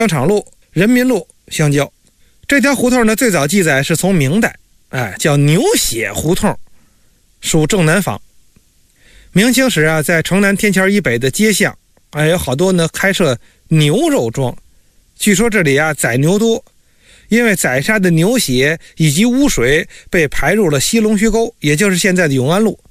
商场路、人民路相交。这条胡同呢，最早记载是从明代，叫牛血胡同，属正南坊。明清时啊，在城南天桥以北的街巷，有好多呢开设牛肉庄。据说这里啊宰牛多，因为宰杀的牛血以及污水被排入了西龙须沟，也就是现在的永安路。